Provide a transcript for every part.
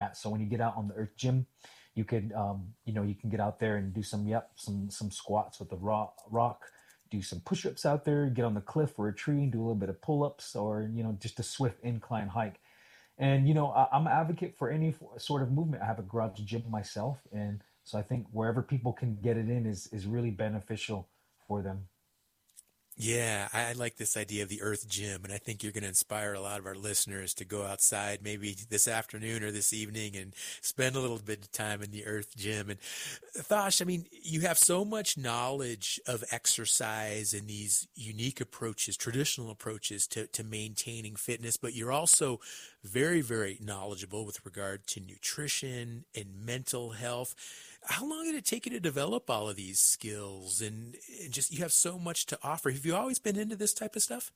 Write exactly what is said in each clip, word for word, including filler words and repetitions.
that. So when you get out on the earth gym, you could, um, you know, you can get out there and do some, yep, some some squats with the rock, rock, do some push-ups out there, get on the cliff or a tree and do a little bit of pull-ups, or you know, just a swift incline hike. And you know, I, I'm an advocate for any f- sort of movement. I have a garage gym myself, and so I think wherever people can get it in is is really beneficial for them. Yeah, I, I like this idea of the Earth Gym, and I think you're going to inspire a lot of our listeners to go outside maybe this afternoon or this evening and spend a little bit of time in the Earth Gym. And Thosh, I mean, you have so much knowledge of exercise and these unique approaches, traditional approaches to, to maintaining fitness, but you're also very, very knowledgeable with regard to nutrition and mental health. How long did it take you to develop all of these skills? And, and just, you have so much to offer. Have you always been into this type of stuff?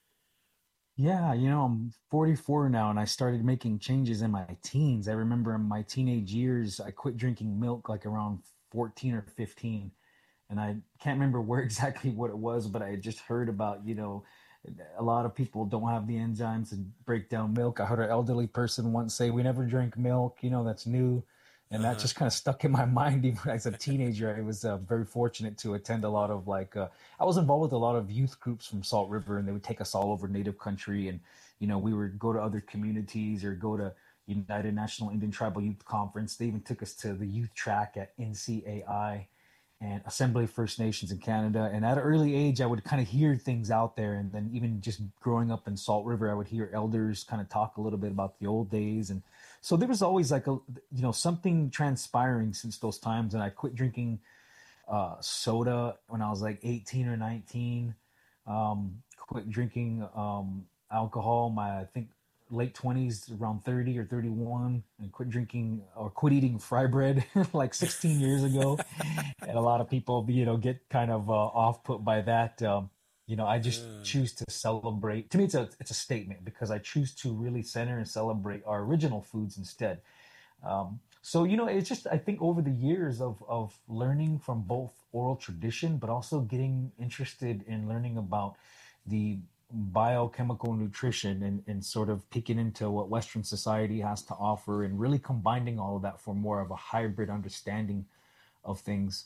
Yeah, you know, I'm forty-four now and I started making changes in my teens. I remember in my teenage years, I quit drinking milk like around fourteen or fifteen. And I can't remember where exactly what it was, but I had just heard about, you know, a lot of people don't have the enzymes to break down milk. I heard an elderly person once say, "We never drank milk," you know, that's new. And that Uh-huh. just kind of stuck in my mind even as a teenager. I was uh, very fortunate to attend a lot of like, uh, I was involved with a lot of youth groups from Salt River, and they would take us all over Native country. And, you know, we would go to other communities or go to United National Indian Tribal Youth Conference. They even took us to the youth track at N C A I and Assembly of First Nations in Canada. And at an early age, I would kind of hear things out there. And then even just growing up in Salt River, I would hear elders kind of talk a little bit about the old days. And so there was always like a, you know, something transpiring since those times. And I quit drinking uh, soda when I was like eighteen or nineteen. Um, quit drinking um, alcohol, my, I think, late twenties, around thirty or thirty-one, and quit drinking or quit eating fry bread like sixteen years ago. And a lot of people, you know, get kind of uh, off put by that. Um, you know, I just Uh, choose to celebrate. To me, it's a it's a statement because I choose to really center and celebrate our original foods instead. Um, so you know, it's just I think over the years of of learning from both oral tradition, but also getting interested in learning about the biochemical nutrition and, and sort of peeking into what Western society has to offer and really combining all of that for more of a hybrid understanding of things.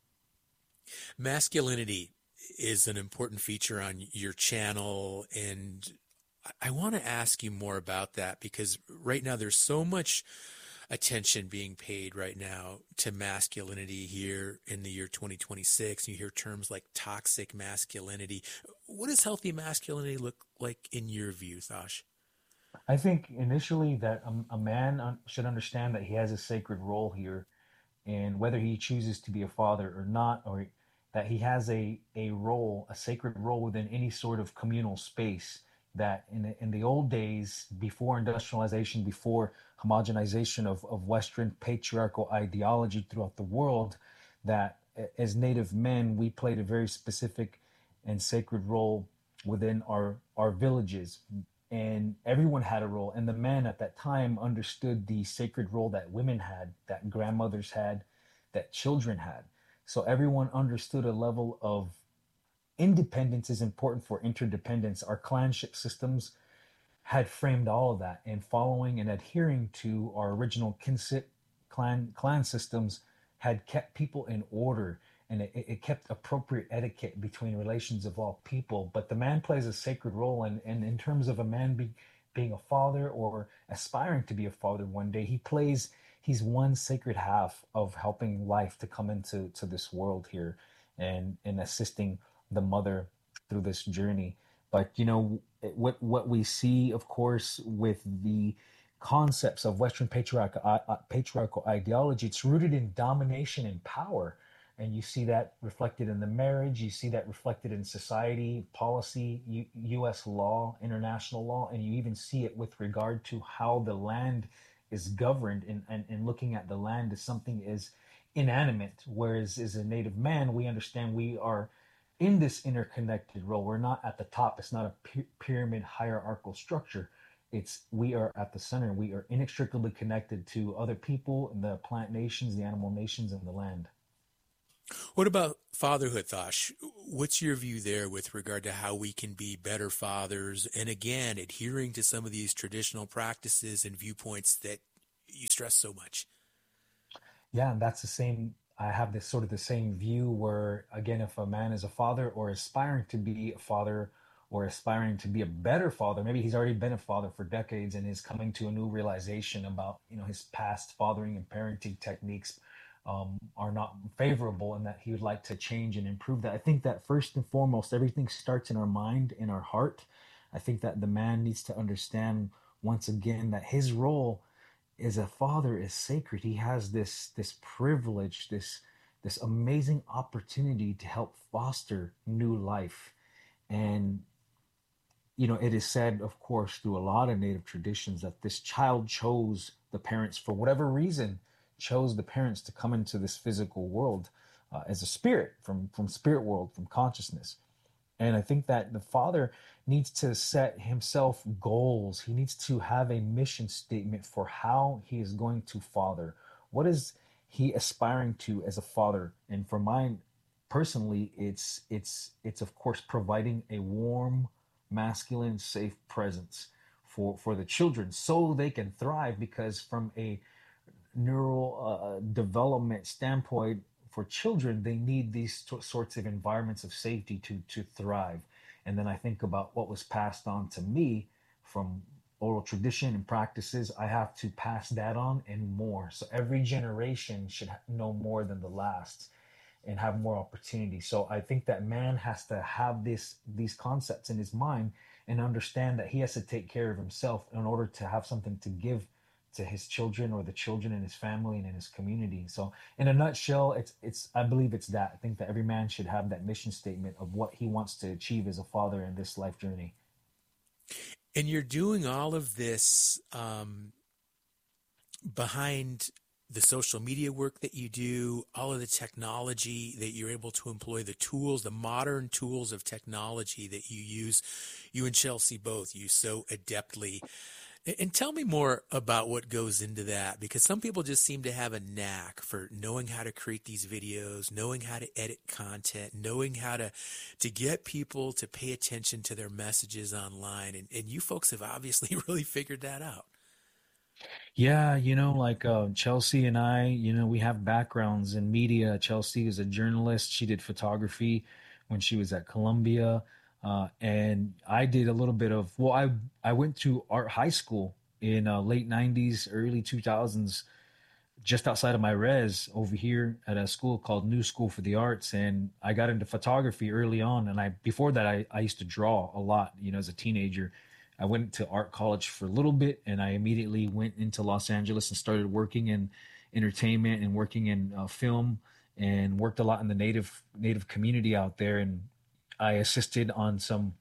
Masculinity is an important feature on your channel, and I want to ask you more about that because right now there's so much attention being paid right now to masculinity here in the year twenty twenty-six. You hear terms like toxic masculinity. What does healthy masculinity look like in your view, Thosh? I think initially that a, a man un- should understand that he has a sacred role here, and whether he chooses to be a father or not, or that he has a, a role, a sacred role within any sort of communal space. That in the, in the old days, before industrialization, before homogenization of, of Western patriarchal ideology throughout the world, that as Native men, we played a very specific and sacred role within our, our villages, and everyone had a role, and the men at that time understood the sacred role that women had, that grandmothers had, that children had. So everyone understood a level of independence is important for interdependence. Our clanship systems had framed all of that, and following and adhering to our original kinship clan clan systems had kept people in order, and it, it kept appropriate etiquette between relations of all people. But the man plays a sacred role, and, and in terms of a man be, being a father or aspiring to be a father one day, he plays he's one sacred half of helping life to come into to this world here, and and assisting the mother through this journey. But you know what what we see, of course, with the concepts of Western patriarchal uh, uh, patriarchal ideology, it's rooted in domination and power, and you see that reflected in the marriage. You see that reflected in society, policy, U- U.S. law, international law, and you even see it with regard to how the land is governed. And and, and looking at the land as something is inanimate, whereas as a native man, we understand we are in this interconnected role. We're not at the top. It's not a py- pyramid hierarchical structure. It's we are at the center. We are inextricably connected to other people, the plant nations, the animal nations, and the land. What about fatherhood, Thosh? What's your view there with regard to how we can be better fathers? And again, adhering to some of these traditional practices and viewpoints that you stress so much. Yeah, and that's the same. I have this sort of the same view where, again, if a man is a father or aspiring to be a father or aspiring to be a better father, maybe he's already been a father for decades and is coming to a new realization about, you know, his past fathering and parenting techniques um, are not favorable and that he would like to change and improve that. I think that first and foremost, everything starts in our mind, in our heart. I think that the man needs to understand once again that his role is a father is sacred. He has this this privilege, this this amazing opportunity to help foster new life. And you know, it is said, of course, through a lot of native traditions that this child chose the parents for whatever reason, chose the parents to come into this physical world uh, as a spirit from from spirit world, from consciousness. And I think that the father needs to set himself goals. He needs to have a mission statement for how he is going to father. What is he aspiring to as a father? And for mine personally, it's it's it's of course providing a warm, masculine, safe presence for for the children so they can thrive because from a neural uh, development standpoint for children, they need these t- sorts of environments of safety to to thrive. And then I think about what was passed on to me from oral tradition and practices. I have to pass that on and more. So every generation should know more than the last and have more opportunity. So I think that man has to have this these concepts in his mind and understand that he has to take care of himself in order to have something to give to his children or the children in his family and in his community. So in a nutshell, it's it's I believe it's that. I think that every man should have that mission statement of what he wants to achieve as a father in this life journey. And you're doing all of this um, behind the social media work that you do, all of the technology that you're able to employ, the tools, the modern tools of technology that you use, you and Chelsea both use so adeptly. And tell me more about what goes into that, because some people just seem to have a knack for knowing how to create these videos, knowing how to edit content, knowing how to to get people to pay attention to their messages online. And, and you folks have obviously really figured that out. Yeah, you know, like uh, Chelsea and I, you know, we have backgrounds in media. Chelsea is a journalist. She did photography when she was at Columbia. Uh, and I did a little bit of, well, I, I went to art high school in uh, late nineties, early two thousands, just outside of my res over here at a school called New School for the Arts. And I got into photography early on. And I, before that, I, I used to draw a lot, you know, as a teenager. I went to art college for a little bit and I immediately went into Los Angeles and started working in entertainment and working in uh, film and worked a lot in the native native community out there. And I assisted on some,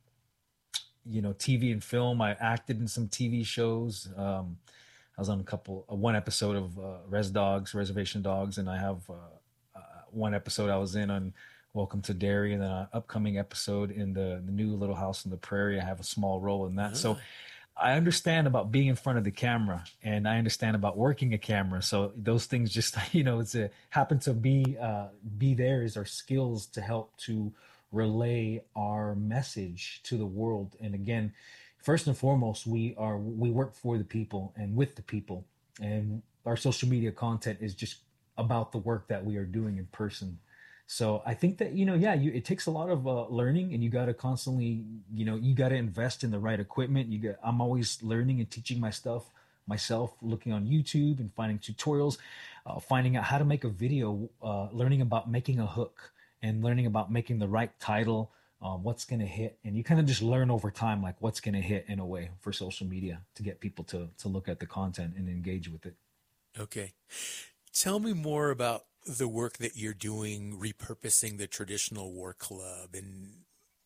you know, T V and film. I acted in some T V shows. Um, I was on a couple, uh, one episode of uh, Res Dogs, Reservation Dogs, and I have uh, uh, one episode I was in on Welcome to Derry, and then an upcoming episode in the the new Little House on the Prairie. I have a small role in that, so Ah. I understand about being in front of the camera, and I understand about working a camera. So those things just you know, it's a happen to be uh, be there is our skills to help to relay our message to the world. And again, first and foremost, we are we work for the people and with the people, and our social media content is just about the work that we are doing in person. So I think that you know, yeah, you, it takes a lot of uh, learning, and you got to constantly, you know, you got to invest in the right equipment. You got, I'm always learning and teaching my stuff myself, looking on YouTube and finding tutorials, uh, finding out how to make a video, uh, learning about making a hook, and learning about making the right title, um, what's going to hit, and you kind of just learn over time, like what's going to hit in a way for social media to get people to to look at the content and engage with it. Okay. Tell me more about the work that you're doing, repurposing the traditional war club and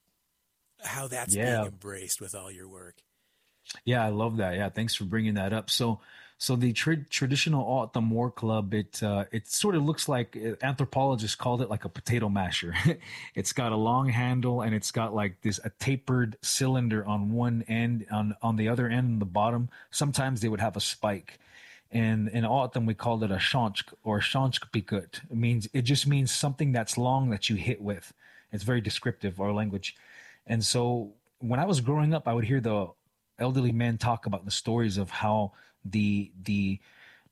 how that's being Yeah, embraced with all your work. yeah, I love that. Yeah, thanks for bringing that up. So, so the tra- traditional Autumn War Club, it uh, it sort of looks like uh, anthropologists called it like a potato masher. It's got a long handle and it's got like this a tapered cylinder on one end, on on the other end, on the bottom. Sometimes they would have a spike. And in autumn, we called it a shanchk or shanchkpikut. It means it just means something that's long that you hit with. It's very descriptive, our language. And so when I was growing up, I would hear the elderly men talk about the stories of how the the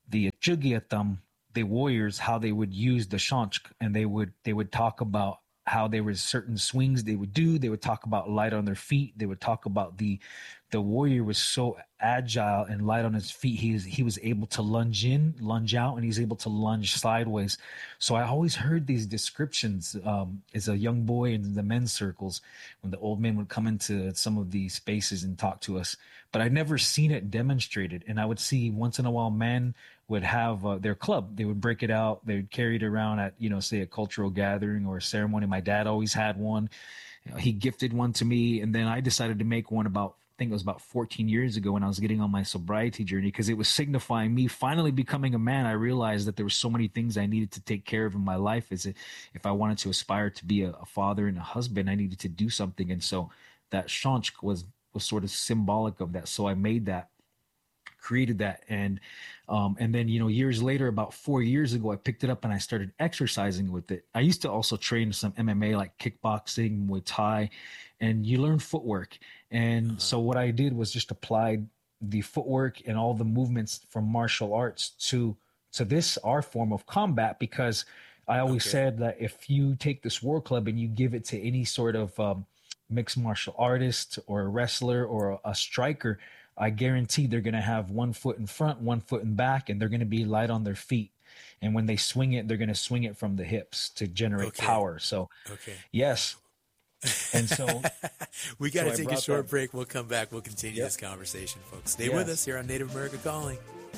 the Chugiatam, the warriors, how they would use the Shanch, and they would they would talk about how there was certain swings they would do. They would talk about light on their feet. They would talk about the the warrior was so agile and light on his feet. He was, he was able to lunge in, lunge out, and he's able to lunge sideways. So I always heard these descriptions um, as a young boy in the men's circles when the old men would come into some of these spaces and talk to us. But I'd never seen it demonstrated. And I would see once in a while men would have uh, their club. They would break it out. They would carry it around at, you know, say a cultural gathering or a ceremony. My dad always had one. You know, he gifted one to me. And then I decided to make one about I think it was about fourteen years ago when I was getting on my sobriety journey, because it was signifying me finally becoming a man. I realized that there were so many things I needed to take care of in my life. As a, if I wanted to aspire to be a, a father and a husband, I needed to do something. And so that shanch was, was sort of symbolic of that. So I made that, created that. And, um, and then, you know, years later, about four years ago, I picked it up and I started exercising with it. I used to also train some M M A, like kickboxing, Muay Thai, and you learn footwork. And uh-huh. so what I did was just applied the footwork and all the movements from martial arts to, to this, our form of combat, because I always okay. said that if you take this war club and you give it to any sort of um, mixed martial artist or a wrestler or a, a striker, I guarantee they're going to have one foot in front, one foot in back, and they're going to be light on their feet. And when they swing it, they're going to swing it from the hips to generate okay. power. So, okay. yes. And so we got to so take a short that. break. We'll come back. We'll continue yep. this conversation, folks. Stay yes. with us here on Native America Calling.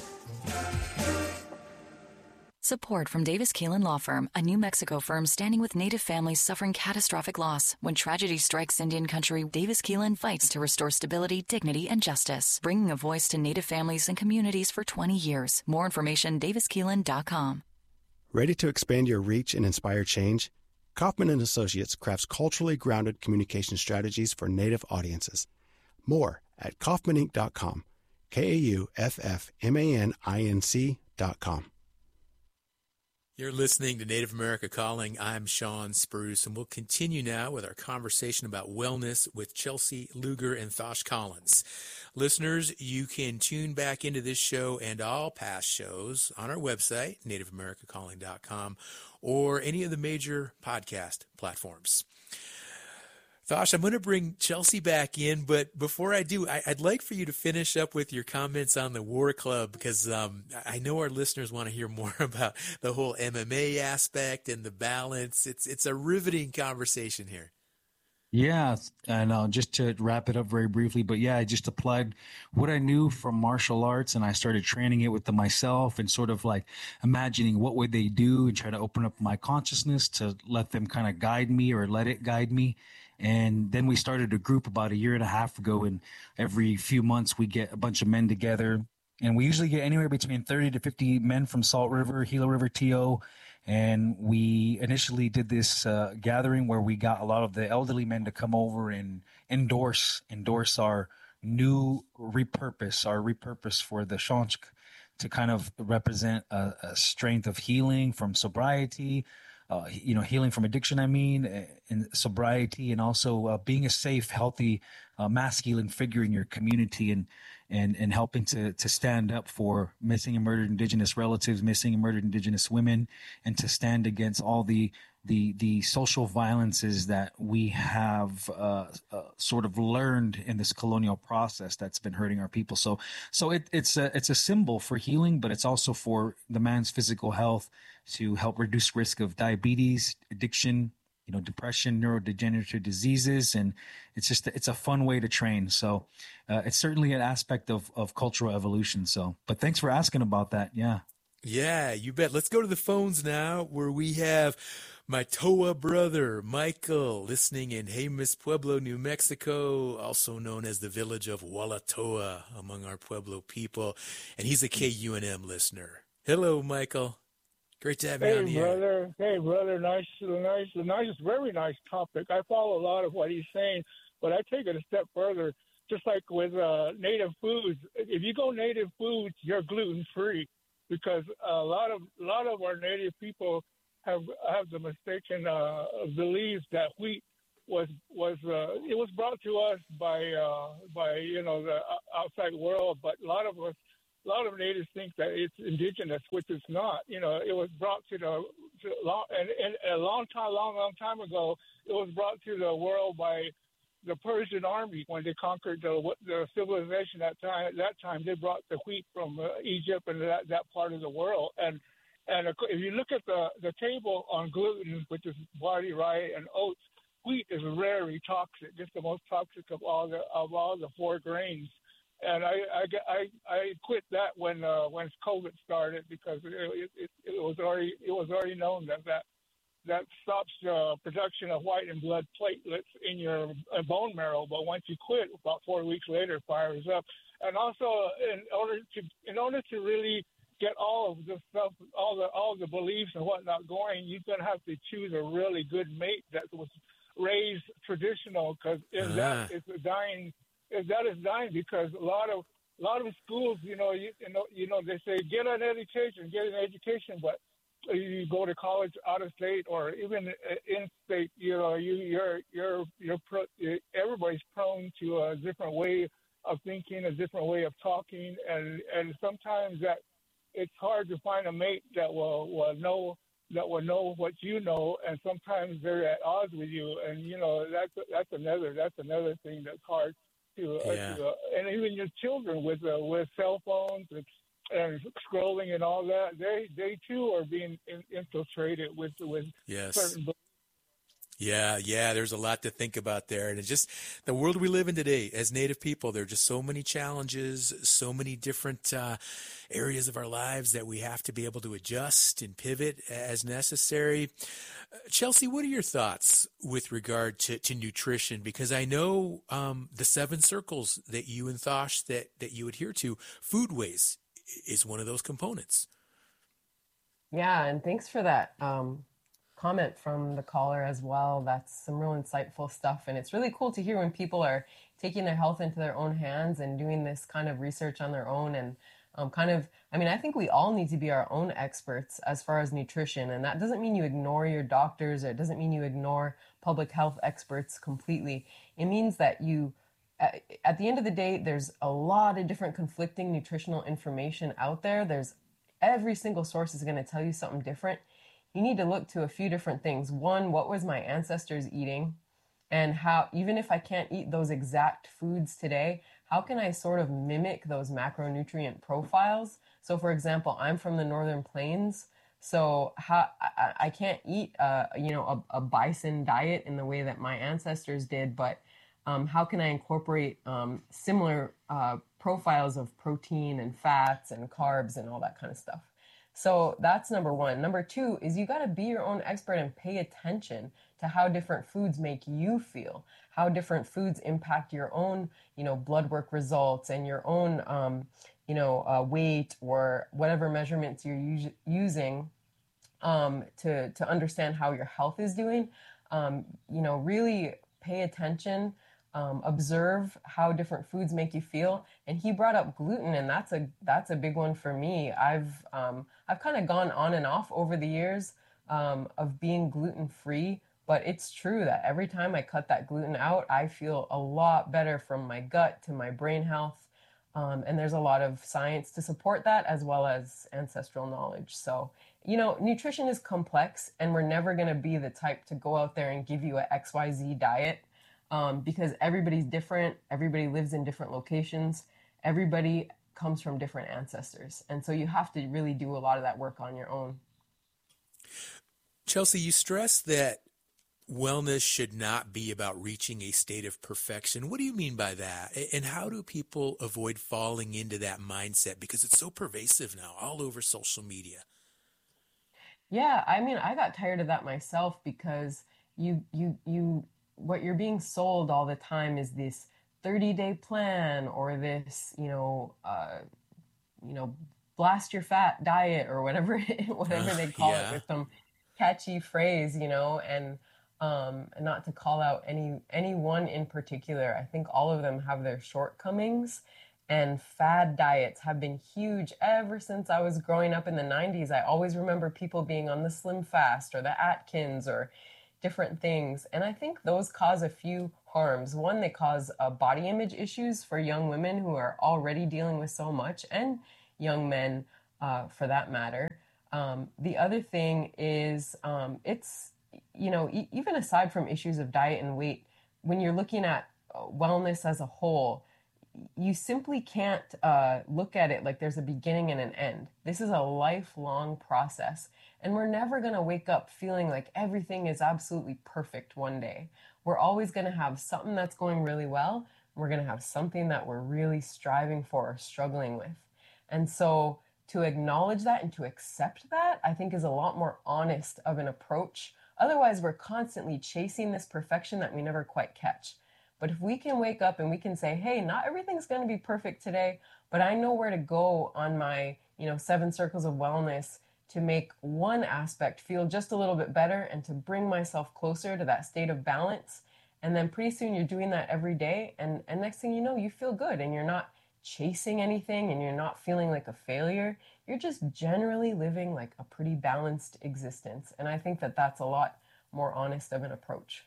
Support from Davis Keelan Law Firm, a New Mexico firm standing with Native families suffering catastrophic loss. When tragedy strikes Indian country, Davis Keelan fights to restore stability, dignity, and justice, bringing a voice to Native families and communities for twenty years. More information, davis keelan dot com. Ready to expand your reach and inspire change? Kaufman and Associates crafts culturally grounded communication strategies for Native audiences. More at kaufman inc dot com. K A U F F M A N I N C dot com. You're listening to Native America Calling. I'm Sean Spruce, and we'll continue now with our conversation about wellness with Chelsea Luger and Thosh Collins. Listeners, you can tune back into this show and all past shows on our website, native america calling dot com, or any of the major podcast platforms. Thosh, I'm going to bring Chelsea back in, but before I do, I, I'd like for you to finish up with your comments on the War Club, because um, I know our listeners want to hear more about the whole M M A aspect and the balance. It's it's a riveting conversation here. Yeah, and uh, just to wrap it up very briefly, but yeah, I just applied what I knew from martial arts, and I started training it with them myself, and sort of like imagining what would they do, and try to open up my consciousness to let them kind of guide me or let it guide me. And then we started a group about a year and a half ago, and every few months we get a bunch of men together, and we usually get anywhere between thirty to fifty men from Salt River, Gila River, T O. And we initially did this uh, gathering where we got a lot of the elderly men to come over and endorse endorse our new repurpose, our repurpose for the Shanch to kind of represent a, a strength of healing from sobriety, uh, you know, healing from addiction, I mean, and sobriety, and also uh, being a safe, healthy, uh, masculine figure in your community, and and and helping to to stand up for missing and murdered Indigenous relatives, missing and murdered Indigenous women, and to stand against all the the the social violences that we have uh, uh, sort of learned in this colonial process that's been hurting our people. So so it, it's a it's a symbol for healing, but it's also for the man's physical health, to help reduce risk of diabetes, addiction, you know, depression, neurodegenerative diseases. And it's just, it's a fun way to train. So uh, it's certainly an aspect of, of cultural evolution. So, but thanks for asking about that. Yeah. Yeah, you bet. Let's go to the phones now, where we have my Toa brother, Michael, listening in Jemez Pueblo, New Mexico, also known as the village of Walatoa among our Pueblo people. And he's a K U N M listener. Hello, Michael. Great to have you hey, on the brother. air. Hey, brother. Nice, nice, nice, very nice topic. I follow a lot of what he's saying, but I take it a step further. Just like with uh, native foods, if you go native foods, you're gluten free, because a lot of a lot of our native people have have the mistaken uh, belief that wheat was was uh, it was brought to us by uh, by you know the outside world, but a lot of us a lot of natives think that it's indigenous, which it's not. You know, it was brought to the to long, and, and a long time, long, long time ago, it was brought to the world by the Persian army when they conquered the, the civilization. That time, at that time, they brought the wheat from uh, Egypt and that, that part of the world. And and if you look at the the table on gluten, which is barley, rye, and oats, wheat is very toxic. It's the most toxic of all the of all the four grains. And I I, I, I quit that when uh, when COVID started because it, it, it was already it was already known that that, that stops the production of white and blood platelets in your bone marrow. But once you quit, about four weeks later, it fires up. And also, in order to in order to really get all of the stuff, all the all the beliefs and whatnot going, you're gonna have to choose a really good mate that was raised traditional, because if uh-huh. that is dying. If that is dying, because a lot of a lot of schools, you know, you, you know, you know, they say get an education, get an education, but you go to college out of state or even in state, you know, you you're you're you're pro, everybody's prone to a different way of thinking, a different way of talking, and and sometimes that it's hard to find a mate that will will know that will know what you know, and sometimes they're at odds with you, and you know that's that's another that's another thing that's hard. To, uh, yeah. to, uh, and even your children with uh, with cell phones and, and scrolling and all that, they they too are being in, infiltrated with with yes. certain. Yeah, yeah, there's a lot to think about there. And it's just the world we live in today as Native people, there are just so many challenges, so many different uh, areas of our lives that we have to be able to adjust and pivot as necessary. Uh, Chelsea, what are your thoughts with regard to, to nutrition? Because I know um, the seven circles that you and Thosh that, that you adhere to, foodways is one of those components. Yeah, and thanks for that. Um... comment from the caller as well. That's some real insightful stuff, and it's really cool to hear when people are taking their health into their own hands and doing this kind of research on their own. And um, kind of, I mean, I think we all need to be our own experts as far as nutrition, and that doesn't mean you ignore your doctors, or it doesn't mean you ignore public health experts completely. It means that you, at the end of the day, there's a lot of different conflicting nutritional information out there. There's every single source is going to tell you something different. You need to look to a few different things. One, what was my ancestors eating? And how, even if I can't eat those exact foods today, how can I sort of mimic those macronutrient profiles? So for example, I'm from the Northern Plains, so how I, I can't eat, uh, you know, a, a bison diet in the way that my ancestors did, but um, how can I incorporate um, similar uh, profiles of protein and fats and carbs and all that kind of stuff? So that's number one. Number two is you got to be your own expert and pay attention to how different foods make you feel, how different foods impact your own, you know, blood work results and your own, um, you know, uh, weight or whatever measurements you're us- using um, to, to understand how your health is doing. Um, you know, really pay attention. Um, observe how different foods make you feel. And he brought up gluten, and that's a that's a big one for me. I've um, I've kind of gone on and off over the years um, of being gluten free, but it's true that every time I cut that gluten out, I feel a lot better from my gut to my brain health. Um, and there's a lot of science to support that, as well as ancestral knowledge. So, you know, nutrition is complex, and we're never going to be the type to go out there and give you a X Y Z diet. Um, because everybody's different, everybody lives in different locations, everybody comes from different ancestors. And so you have to really do a lot of that work on your own. Chelsea, you stress that wellness should not be about reaching a state of perfection. What do you mean by that? And how do people avoid falling into that mindset? Because it's so pervasive now, all over social media. Yeah, I mean, I got tired of that myself, because you, you, you, what you're being sold all the time is this thirty day plan, or this, you know, uh, you know, blast your fat diet, or whatever, whatever uh, they call yeah. it, with some catchy phrase, you know, and, um, and not to call out any, any one in particular. I think all of them have their shortcomings, and fad diets have been huge ever since I was growing up in the nineties. I always remember people being on the Slim Fast or the Atkins or different things. And I think those cause a few harms. One, they cause uh, body image issues for young women who are already dealing with so much. And, young men uh, for that matter. Um, the other thing is um, it's, you know, e- even aside from issues of diet and weight, when you're looking at wellness as a whole, you simply can't uh, look at it like there's a beginning and an end. This is a lifelong process, and we're never going to wake up feeling like everything is absolutely perfect one day. We're always going to have something that's going really well. We're going to have something that we're really striving for or struggling with. And so to acknowledge that and to accept that, I think is a lot more honest of an approach. Otherwise, we're constantly chasing this perfection that we never quite catch. But if we can wake up and we can say, hey, not everything's going to be perfect today, but I know where to go on my, you know, seven circles of wellness to make one aspect feel just a little bit better and to bring myself closer to that state of balance. And then pretty soon you're doing that every day. And, and next thing you know, you feel good and you're not chasing anything and you're not feeling like a failure. You're just generally living like a pretty balanced existence. And I think that that's a lot more honest of an approach.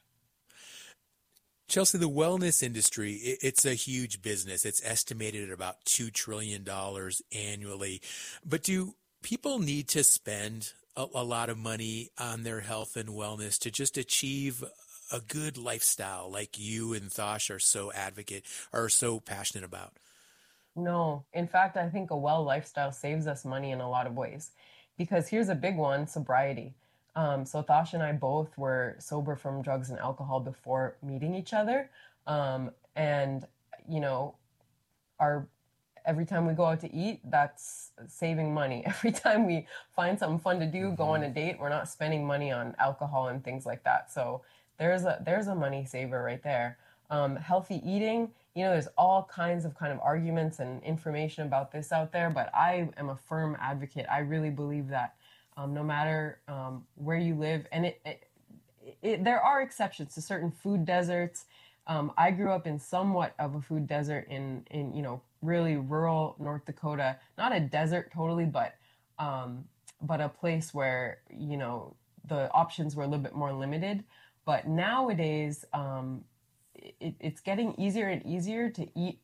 Chelsea, the wellness industry, it's a huge business. It's estimated at about two trillion dollars annually. But do people need to spend a, a lot of money on their health and wellness to just achieve a good lifestyle like you and Thosh are so advocate, are so passionate about? No. In fact, I think a well lifestyle saves us money in a lot of ways. Because here's a big one, sobriety. Um, so Thosh and I both were sober from drugs and alcohol before meeting each other. Um, and, you know, our every time we go out to eat, that's saving money. Every time we find something fun to do, mm-hmm. go on a date, we're not spending money on alcohol and things like that. So there's a there's a money saver right there. Um, healthy eating, you know, there's all kinds of kind of arguments and information about this out there, but I am a firm advocate. I really believe that Um, no matter um, where you live. And it, it, it, there are exceptions to certain food deserts. Um, I grew up in somewhat of a food desert in, in, you know, really rural North Dakota. Not a desert totally, but um, but a place where, you know, the options were a little bit more limited. But nowadays, um, it, it's getting easier and easier to eat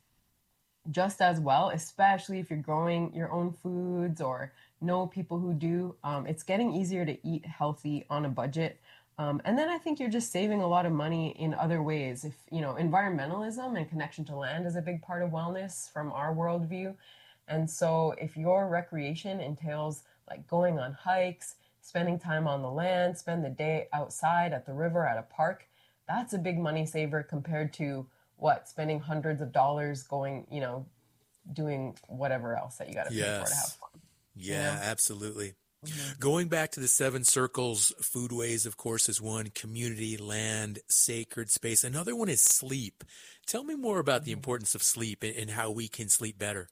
just as well, especially if you're growing your own foods or know people who do. Um, it's getting easier to eat healthy on a budget. Um, and then I think you're just saving a lot of money in other ways. If, you know, environmentalism and connection to land is a big part of wellness from our worldview. And so if your recreation entails like going on hikes, spending time on the land, spend the day outside at the river, at a park, that's a big money saver compared to what, spending hundreds of dollars going, you know, doing whatever else that you got to pay yes. for to have fun. Yeah, you know? Absolutely. Mm-hmm. Going back to the seven circles, foodways, of course, is one. Community, land, sacred space. Another one is sleep. Tell me more about mm-hmm. the importance of sleep and how we can sleep better.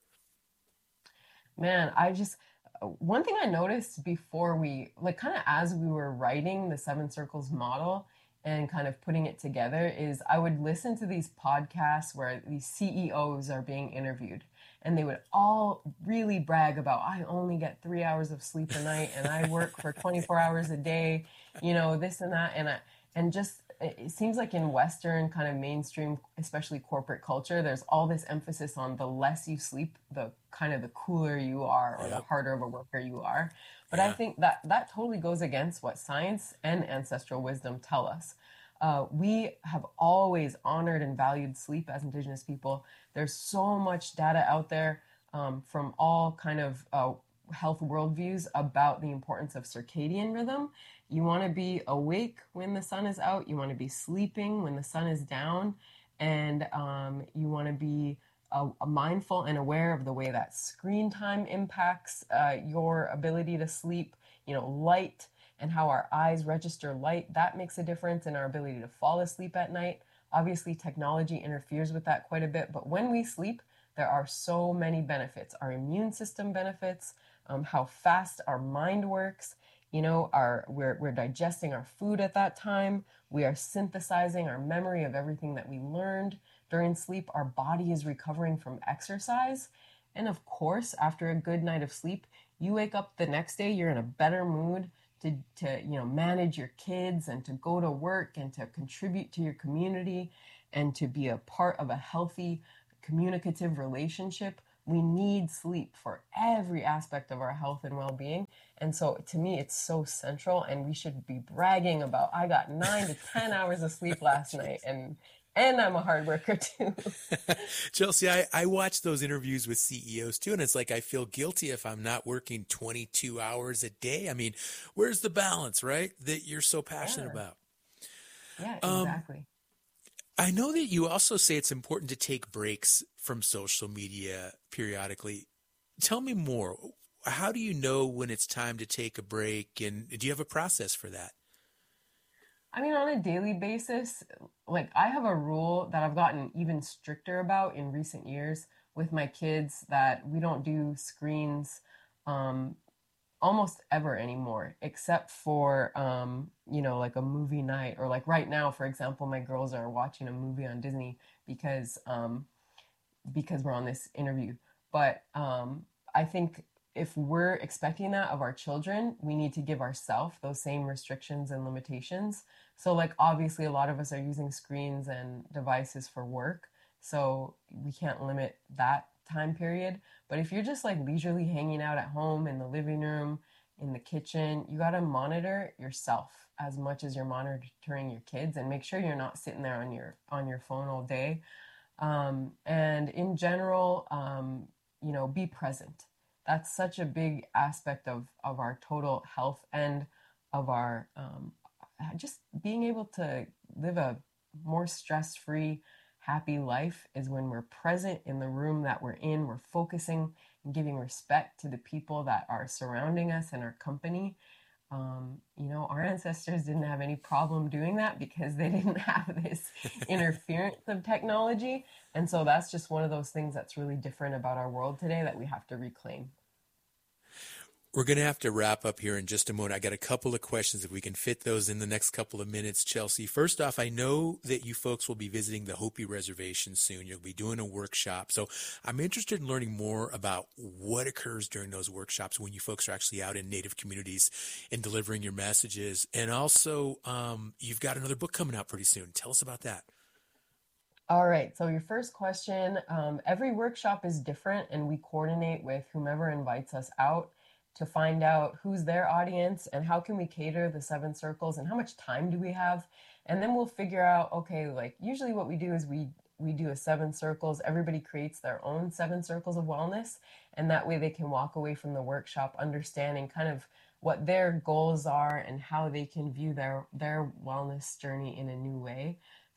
Man, I just, one thing I noticed before we, like kind of as we were writing the seven circles model and kind of putting it together, is I would listen to these podcasts where these C E Os are being interviewed. And they would all really brag about, I only get three hours of sleep a night and I work for twenty-four hours a day, you know, this and that. And I, and just, it seems like in Western kind of mainstream, especially corporate culture, there's all this emphasis on the less you sleep, the kind of the cooler you are or yep. the harder of a worker you are. But yeah. I think that that totally goes against what science and ancestral wisdom tell us. Uh, we have always honored and valued sleep as Indigenous people. There's so much data out there um, from all kind of uh, health worldviews about the importance of circadian rhythm. You want to be awake when the sun is out. You want to be sleeping when the sun is down. And um, you want to be uh, mindful and aware of the way that screen time impacts uh, your ability to sleep. You know, light and how our eyes register light, that makes a difference in our ability to fall asleep at night. Obviously, technology interferes with that quite a bit, but when we sleep, there are so many benefits. Our immune system benefits, um, how fast our mind works, you know, our, we're, we're digesting our food at that time. We are synthesizing our memory of everything that we learned during sleep. Our body is recovering from exercise. And of course, after a good night of sleep, you wake up the next day, you're in a better mood to, to, you know, manage your kids and to go to work and to contribute to your community and to be a part of a healthy communicative relationship We need sleep for every aspect of our health and well-being. And so to me, it's so central, and we should be bragging about, I got nine to ten hours of sleep last night, and and I'm a hard worker too. Chelsea, I, I watch those interviews with C E Os too, and it's like I feel guilty if I'm not working twenty-two hours a day. I mean, where's the balance, right, that you're so passionate Yeah. about? Yeah, Um, exactly. I know that you also say it's important to take breaks from social media periodically. Tell me more. How do you know when it's time to take a break, and do you have a process for that? I mean, on a daily basis, like I have a rule that I've gotten even stricter about in recent years with my kids, that we don't do screens um, almost ever anymore, except for, um, you know, like a movie night, or like right now, for example, my girls are watching a movie on Disney because um, because we're on this interview. But um, I think if we're expecting that of our children, we need to give ourselves those same restrictions and limitations. So like obviously a lot of us are using screens and devices for work, so we can't limit that time period. But if you're just like leisurely hanging out at home, in the living room, in the kitchen, you got to monitor yourself as much as you're monitoring your kids, and make sure you're not sitting there on your on your phone all day. Um, and in general, um, you know, be present. That's such a big aspect of, of our total health, and of our um, just being able to live a more stress-free, happy life, is when we're present in the room that we're in. We're focusing and giving respect to the people that are surrounding us and our company. Um, you know, our ancestors didn't have any problem doing that because they didn't have this interference of technology. And so that's just one of those things that's really different about our world today that we have to reclaim. We're going to have to wrap up here in just a moment. I got a couple of questions, if we can fit those in the next couple of minutes, Chelsea. First off, I know that you folks will be visiting the Hopi Reservation soon. You'll be doing a workshop. So I'm interested in learning more about what occurs during those workshops when you folks are actually out in Native communities and delivering your messages. And also, um, you've got another book coming out pretty soon. Tell us about that. All right. So your first question, um, every workshop is different, and we coordinate with whomever invites us out to find out who's their audience and how can we cater the seven circles and how much time do we have. And then we'll figure out, okay, like usually what we do is we we do a seven circles. Everybody creates their own seven circles of wellness, and that way they can walk away from the workshop understanding kind of what their goals are and how they can view their their wellness journey in a new way.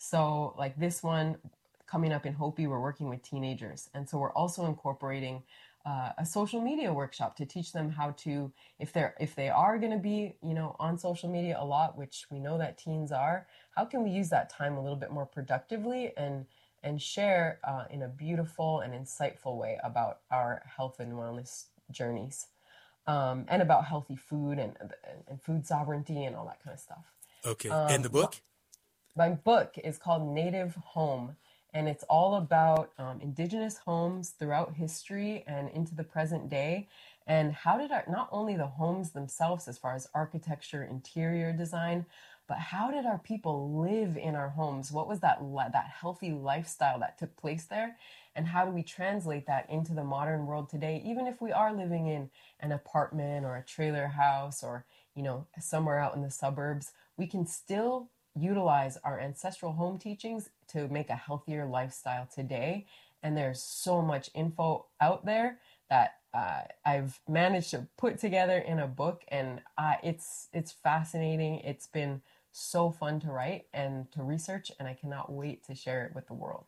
So like this one coming up in Hopi, we're working with teenagers, and so we're also incorporating Uh, a social media workshop to teach them how to, if they're if they are going to be, you know, on social media a lot, which we know that teens are, how can we use that time a little bit more productively and and share uh, in a beautiful and insightful way about our health and wellness journeys, um, and about healthy food and, and and food sovereignty and all that kind of stuff. Okay. Um, And the book? My book is called Native Home. And it's all about um, indigenous homes throughout history and into the present day. And how did our, not only the homes themselves as far as architecture, interior design, but how did our people live in our homes? What was that, that healthy lifestyle that took place there? And how do we translate that into the modern world today? Even if we are living in an apartment or a trailer house or, you know, somewhere out in the suburbs, we can still utilize our ancestral home teachings to make a healthier lifestyle today. And there's so much info out there that uh, I've managed to put together in a book, and uh, it's it's fascinating. It's been so fun to write and to research, and I cannot wait to share it with the world.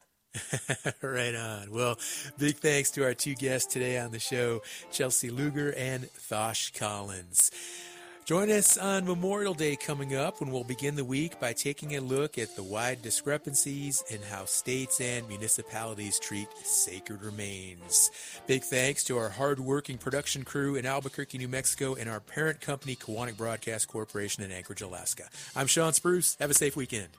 Right on. Well, big thanks to our two guests today on the show, Chelsea Luger and Thosh Collins. Join us on Memorial Day coming up, when we'll begin the week by taking a look at the wide discrepancies in how states and municipalities treat sacred remains. Big thanks to our hard-working production crew in Albuquerque, New Mexico, and our parent company, Kiwanis Broadcast Corporation in Anchorage, Alaska. I'm Sean Spruce. Have a safe weekend.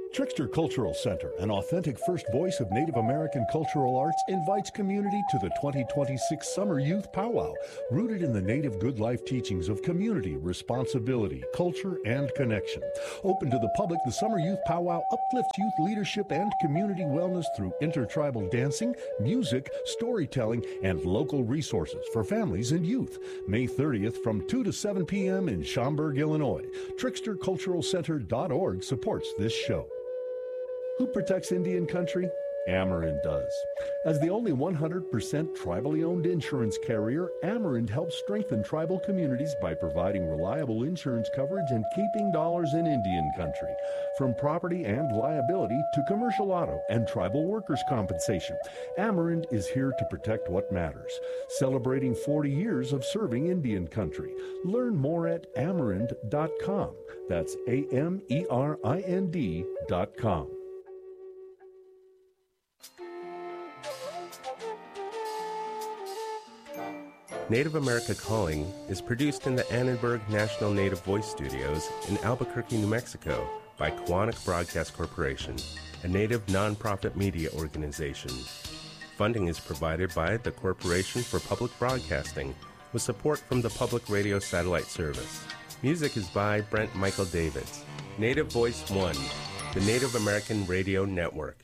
Trickster Cultural Center, an authentic first voice of Native American cultural arts, invites community to the twenty twenty-six Summer Youth Powwow, rooted in the Native good life teachings of community, responsibility, culture, and connection. Open to the public, the Summer Youth Powwow uplifts youth leadership and community wellness through intertribal dancing, music, storytelling, and local resources for families and youth. May thirtieth from two to seven p.m. in Schaumburg, Illinois. trickster cultural center dot org supports this show. Who protects Indian country? Amerind does. As the only one hundred percent tribally owned insurance carrier, Amerind helps strengthen tribal communities by providing reliable insurance coverage and keeping dollars in Indian country. From property and liability to commercial auto and tribal workers' compensation, Amerind is here to protect what matters. Celebrating forty years of serving Indian country. Learn more at amerind dot com. That's A M E R I N D dot com. Native America Calling is produced in the Annenberg National Native Voice Studios in Albuquerque, New Mexico by Quantic Broadcast Corporation, a Native nonprofit media organization. Funding is provided by the Corporation for Public Broadcasting with support from the Public Radio Satellite Service. Music is by Brent Michael Davids. Native Voice One, the Native American Radio Network.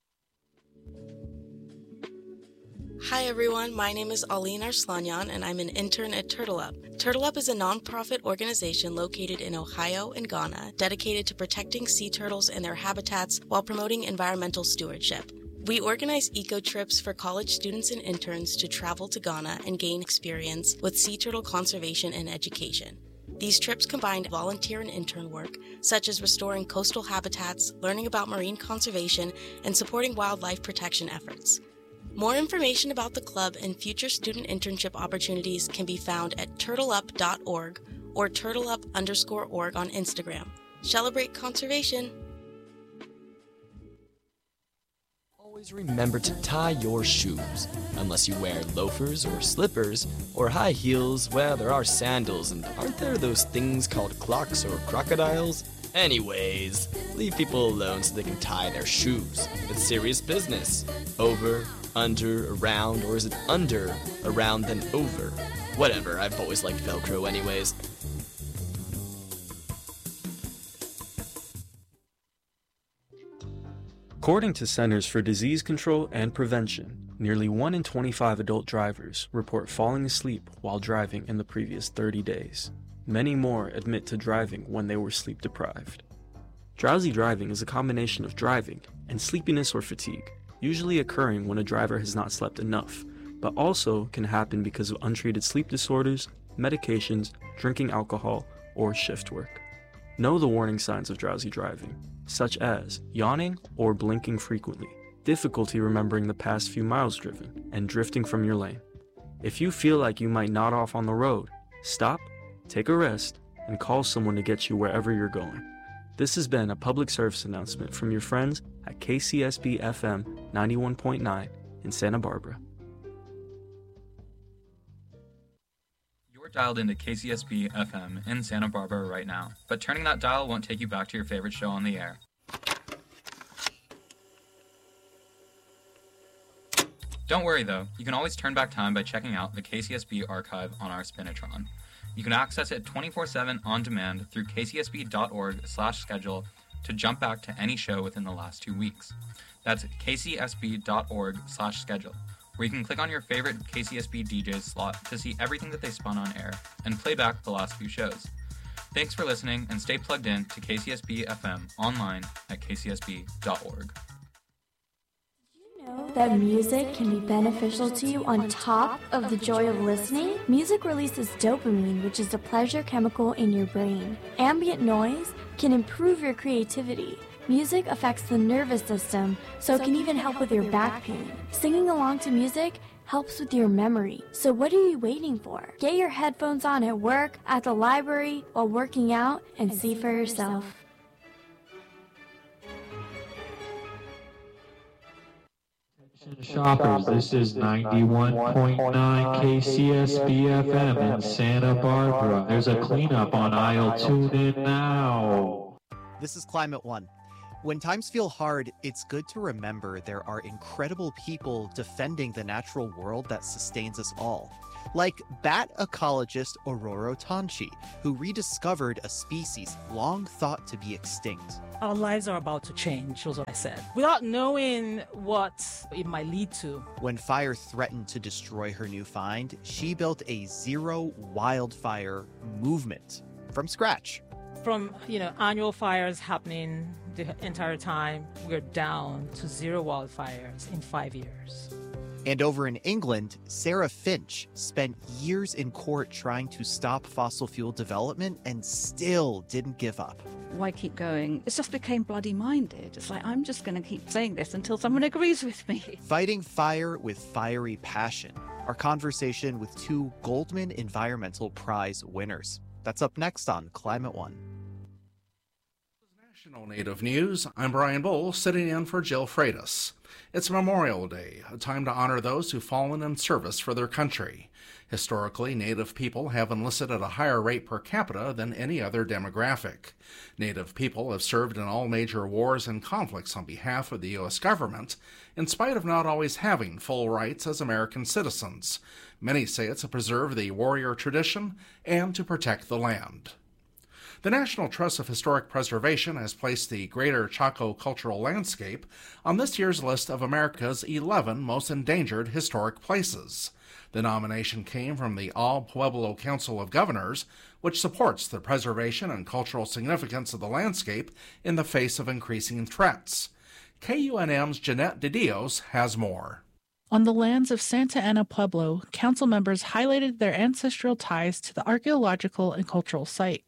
Hi everyone, my name is Aline Arslanyan and I'm an intern at Turtle Up. Turtle Up is a nonprofit organization located in Ohio and Ghana dedicated to protecting sea turtles and their habitats while promoting environmental stewardship. We organize eco trips for college students and interns to travel to Ghana and gain experience with sea turtle conservation and education. These trips combine volunteer and intern work, such as restoring coastal habitats, learning about marine conservation, and supporting wildlife protection efforts. More information about the club and future student internship opportunities can be found at turtleup dot org or turtleup underscore org on Instagram. Celebrate conservation! Always remember to tie your shoes. Unless you wear loafers or slippers or high heels, well, there are sandals, and aren't there those things called clocks or crocodiles? Anyways, leave people alone so they can tie their shoes. It's serious business. Over, under, around, or is it under, around, then over? Whatever, I've always liked Velcro anyways. According to Centers for Disease Control and Prevention, nearly one in twenty-five adult drivers report falling asleep while driving in the previous thirty days. Many more admit to driving when they were sleep deprived. Drowsy driving is a combination of driving and sleepiness or fatigue, usually occurring when a driver has not slept enough, but also can happen because of untreated sleep disorders, medications, drinking alcohol, or shift work. Know the warning signs of drowsy driving, such as yawning or blinking frequently, difficulty remembering the past few miles driven, and drifting from your lane. If you feel like you might nod off on the road, stop, take a rest, and call someone to get you wherever you're going. This has been a public service announcement from your friends at K C S B F M ninety-one point nine in Santa Barbara. You're dialed into K C S B F M in Santa Barbara right now, but turning that dial won't take you back to your favorite show on the air. Don't worry though, you can always turn back time by checking out the K C S B archive on our Spinitron. You can access it twenty-four seven on demand through k c s b dot org slash schedule to jump back to any show within the last two weeks. That's k c s b dot org slash schedule, where you can click on your favorite K C S B D J's slot to see everything that they spun on air and play back the last few shows. Thanks for listening, and stay plugged in to K C S B F M online at k c s b dot org. That music can be beneficial to you on top of the joy of listening? Music releases dopamine, which is the pleasure chemical in your brain. Ambient noise can improve your creativity. Music affects the nervous system, so it can even help with your back pain. Singing along to music helps with your memory. So what are you waiting for? Get your headphones on at work, at the library, while working out, and see for yourself. Shoppers, this is ninety-one point nine K C S B F M in Santa Barbara. There's a cleanup on aisle. Tune in now. This is Climate One. When times feel hard, it's good to remember there are incredible people defending the natural world that sustains us all. Like bat ecologist Ororo Tanchi, who rediscovered a species long thought to be extinct. Our lives are about to change, was what I said, without knowing what it might lead to. When fire threatened to destroy her new find, she built a zero wildfire movement from scratch. From, you know, annual fires happening the entire time, we're down to zero wildfires in five years. And over in England, Sarah Finch spent years in court trying to stop fossil fuel development and still didn't give up. Why keep going? It's just became bloody minded. It's like, I'm just going to keep saying this until someone agrees with me. Fighting fire with fiery passion. Our conversation with two Goldman Environmental Prize winners. That's up next on Climate One. National Native News, I'm Brian Bull, sitting in for Jill Freitas. It's Memorial Day, a time to honor those who've fallen in service for their country. Historically, Native people have enlisted at a higher rate per capita than any other demographic. Native people have served in all major wars and conflicts on behalf of the U S government, in spite of not always having full rights as American citizens. Many say it's to preserve the warrior tradition and to protect the land. The National Trust of Historic Preservation has placed the Greater Chaco Cultural Landscape on this year's list of America's eleven most endangered historic places. The nomination came from the All Pueblo Council of Governors, which supports the preservation and cultural significance of the landscape in the face of increasing threats. K U N M's Jeanette De Dios has more. On the lands of Santa Ana Pueblo, council members highlighted their ancestral ties to the archaeological and cultural site.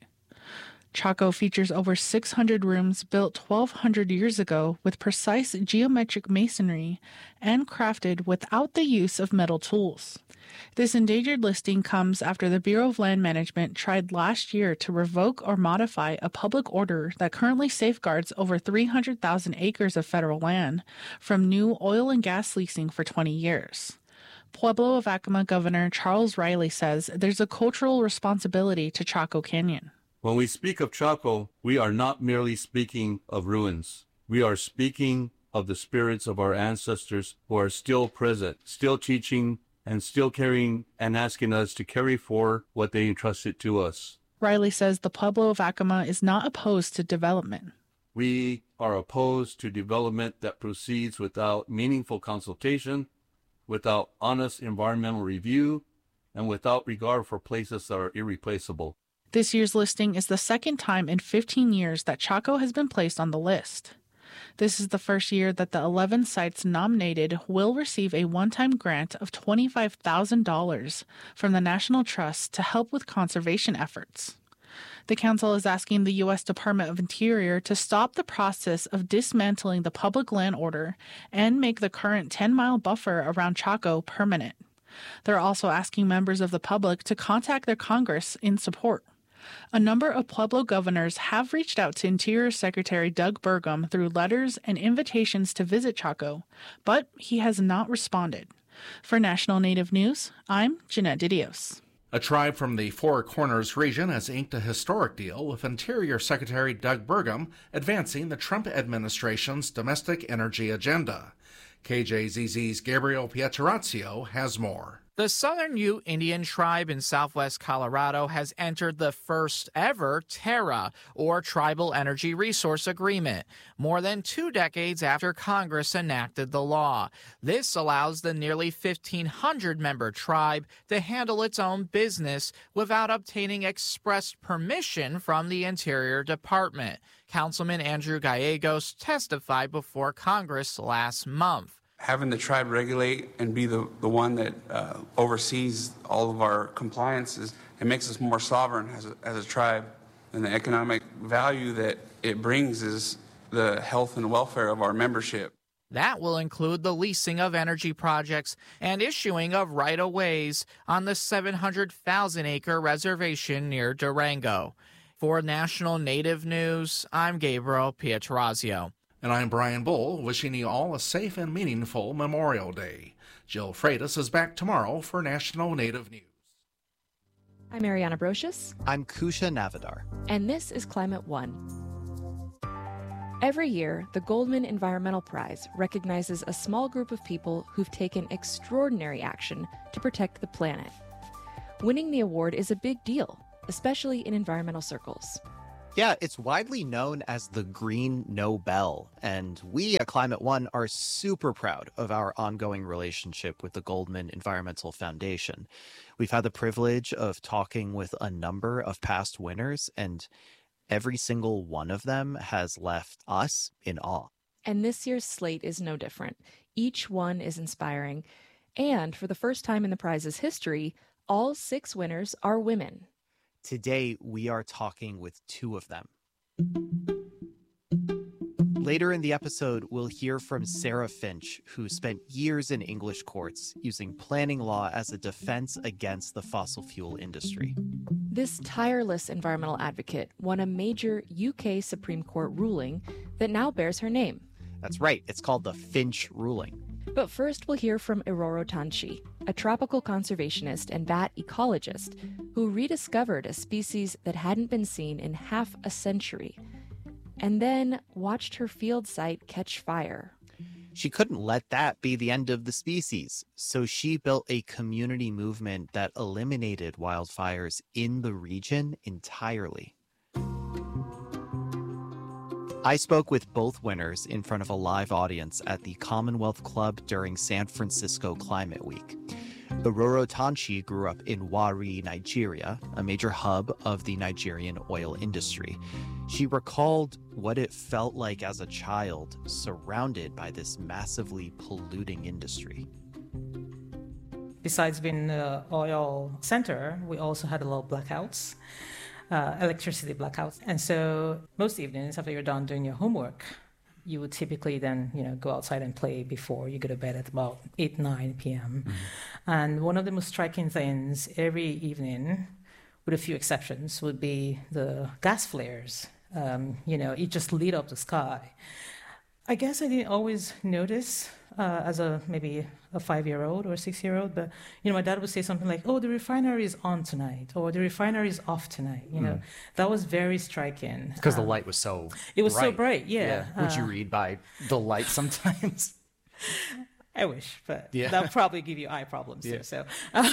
Chaco features over six hundred rooms built twelve hundred years ago with precise geometric masonry and crafted without the use of metal tools. This endangered listing comes after the Bureau of Land Management tried last year to revoke or modify a public order that currently safeguards over three hundred thousand acres of federal land from new oil and gas leasing for twenty years. Pueblo of Acoma Governor Charles Riley says there's a cultural responsibility to Chaco Canyon. When we speak of Chaco, we are not merely speaking of ruins. We are speaking of the spirits of our ancestors who are still present, still teaching, and still carrying and asking us to carry forward what they entrusted to us. Riley says the Pueblo of Acoma is not opposed to development. We are opposed to development that proceeds without meaningful consultation, without honest environmental review, and without regard for places that are irreplaceable. This year's listing is the second time in fifteen years that Chaco has been placed on the list. This is the first year that the eleven sites nominated will receive a one-time grant of twenty-five thousand dollars from the National Trust to help with conservation efforts. The council is asking the U S Department of Interior to stop the process of dismantling the public land order and make the current ten-mile buffer around Chaco permanent. They're also asking members of the public to contact their Congress in support. A number of Pueblo governors have reached out to Interior Secretary Doug Burgum through letters and invitations to visit Chaco, but he has not responded. For National Native News, I'm Jeanette De Dios. A tribe from the Four Corners region has inked a historic deal with Interior Secretary Doug Burgum advancing the Trump administration's domestic energy agenda. K J Z Z's Gabriel Pietrorazio has more. The Southern Ute Indian tribe in southwest Colorado has entered the first ever TERRA, or Tribal Energy Resource Agreement, more than two decades after Congress enacted the law. This allows the nearly fifteen hundred member tribe to handle its own business without obtaining express permission from the Interior Department. Councilman Andrew Gallegos testified before Congress last month. Having the tribe regulate and be the, the one that uh, oversees all of our compliances, it makes us more sovereign as a, as a tribe. And the economic value that it brings is the health and welfare of our membership. That will include the leasing of energy projects and issuing of right-of-ways on the seven hundred thousand acre reservation near Durango. For National Native News, I'm Gabriel Pietrorazio. And I'm Brian Bull, wishing you all a safe and meaningful Memorial Day. Jill Freitas is back tomorrow for National Native News. I'm Ariana Brocious. I'm Kusha Navadar. And this is Climate One. Every year, the Goldman Environmental Prize recognizes a small group of people who've taken extraordinary action to protect the planet. Winning the award is a big deal, especially in environmental circles. Yeah, it's widely known as the Green Nobel, and we at Climate One are super proud of our ongoing relationship with the Goldman Environmental Foundation. We've had the privilege of talking with a number of past winners, and every single one of them has left us in awe. And this year's slate is no different. Each one is inspiring, and for the first time in the prize's history, all six winners are women. Today, we are talking with two of them. Later in the episode, we'll hear from Sarah Finch, who spent years in English courts using planning law as a defense against the fossil fuel industry. This tireless environmental advocate won a major U K Supreme Court ruling that now bears her name. That's right, it's called the Finch ruling. But first, we'll hear from Iroro Tanchi, a tropical conservationist and bat ecologist who rediscovered a species that hadn't been seen in half a century, and then watched her field site catch fire. She couldn't let that be the end of the species, so she built a community movement that eliminated wildfires in the region entirely. I spoke with both winners in front of a live audience at the Commonwealth Club during San Francisco Climate Week. Iroro Tanchi grew up in Warri, Nigeria, a major hub of the Nigerian oil industry. She recalled what it felt like as a child, surrounded by this massively polluting industry. Besides being an oil center, we also had a lot of blackouts. Uh, electricity blackouts. And so most evenings after you're done doing your homework, you would typically then, you know, go outside and play before you go to bed at about eight, nine p.m. Mm-hmm. And one of the most striking things every evening, with a few exceptions, would be the gas flares. Um, you know, it just lit up the sky. I guess I didn't always notice uh, as a maybe a five-year-old or a six-year-old, but you know, my dad would say something like, "Oh, the refinery is on tonight," or "The refinery is off tonight." You know, mm. that was very striking because um, the light was so. It was bright. so bright, yeah. yeah. Would uh, you read by the light sometimes? I wish, but yeah. that would probably give you eye problems too. Yeah. So, uh,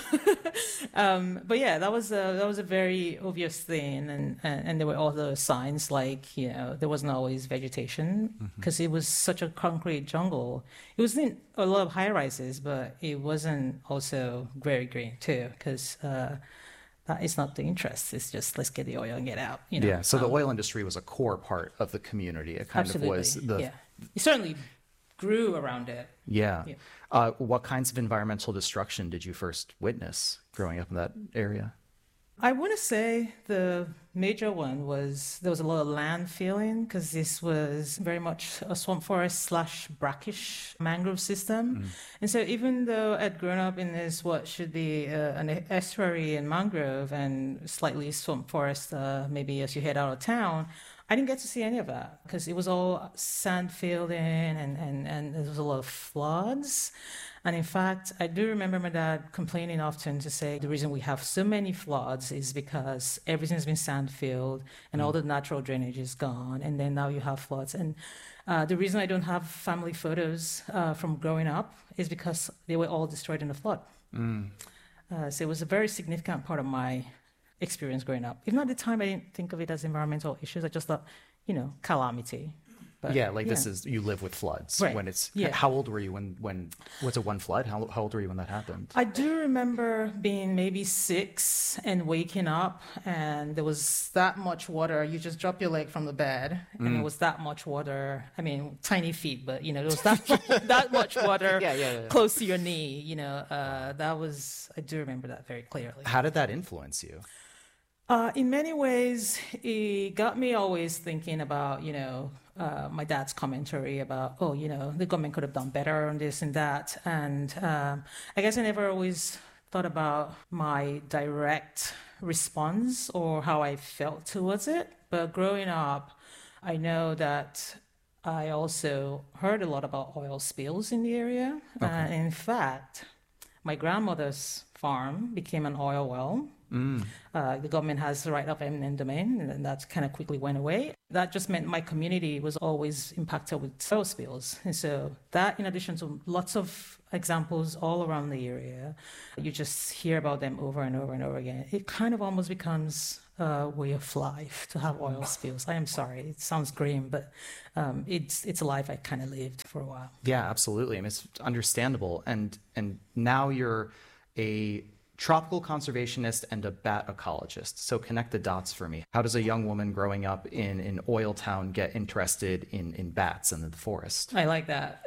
um, but yeah, that was a, that was a very obvious thing, and, and and there were other signs like, you know, there wasn't always vegetation because mm-hmm. it was such a concrete jungle. It wasn't a lot of high rises, but it wasn't also very green too because. Uh, That is not the interest. It's just let's get the oil and get out. You know? Yeah. So um, the oil industry was a core part of the community. It kind absolutely. of was the. Yeah. It certainly grew around it. Yeah. yeah. Uh, what kinds of environmental destruction did you first witness growing up in that area? I want to say the major one was there was a lot of land filling because this was very much a swamp forest slash brackish mangrove system. Mm. And so even though I'd grown up in this, what should be uh, an estuary and mangrove and slightly swamp forest, uh, maybe as you head out of town, I didn't get to see any of that because it was all sand filled in and, and, and there was a lot of floods. And in fact, I do remember my dad complaining often to say the reason we have so many floods is because everything's been sand filled and mm. all the natural drainage is gone. And then now you have floods. And uh, the reason I don't have family photos uh, from growing up is because they were all destroyed in the flood. Mm. Uh, so it was a very significant part of my experience growing up. Even at the time, I didn't think of it as environmental issues. I just thought, you know, calamity. But, yeah, like yeah. this is, you live with floods. Right. When it's, yeah. How old were you when, when, was it one flood? How, how old were you when that happened? I do remember being maybe six and waking up and there was that much water. You just drop your leg from the bed and mm. it was that much water. I mean, tiny feet, but you know, there was that, that much water yeah, yeah, yeah. close to your knee, you know, uh, that was, I do remember that very clearly. How did that influence you? Uh, in many ways, it got me always thinking about, you know, uh, my dad's commentary about, oh, you know, the government could have done better on this and that. And um, I guess I never always thought about my direct response or how I felt towards it. But growing up, I know that I also heard a lot about oil spills in the area. Okay. And in fact, my grandmother's farm became an oil well Mm. Uh, the government has the right of eminent domain, and that kind of quickly went away. That just meant my community was always impacted with soil spills. And so that, in addition to lots of examples all around the area, you just hear about them over and over and over again. It kind of almost becomes a way of life to have oil spills. I am sorry, it sounds grim, but um, it's it's a life I kind of lived for a while. Yeah, absolutely. I mean, it's understandable. And and now you're a tropical conservationist and a bat ecologist. So connect the dots for me. How does a young woman growing up in an oil town get interested in, in bats and in the forest? I like that.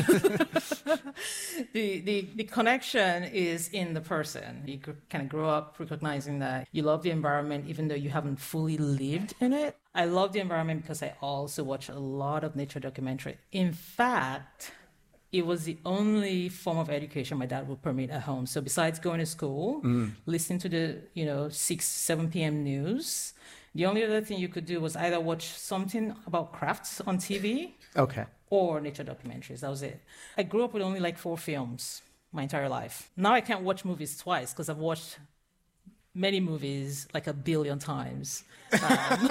the, the the connection is in the person. You kind of grow up recognizing that you love the environment even though you haven't fully lived in it. I love the environment because I also watch a lot of nature documentary. In fact, it was the only form of education my dad would permit at home. So besides going to school, mm. listening to the, you know, six, seven p.m. news, the only other thing you could do was either watch something about crafts on T V okay. or nature documentaries. That was it. I grew up with only like four films my entire life. Now I can't watch movies twice because I've watched many movies like a billion times. Um,